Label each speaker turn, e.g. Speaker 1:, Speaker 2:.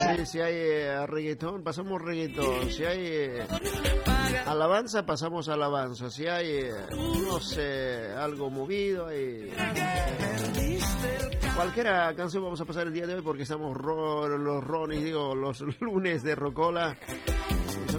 Speaker 1: Sí, si hay reggaetón, pasamos reggaetón. Si hay alabanza, pasamos alabanza. Si hay, no sé, algo movido, hay... Cualquiera canción vamos a pasar el día de hoy porque estamos los lunes de Rocola.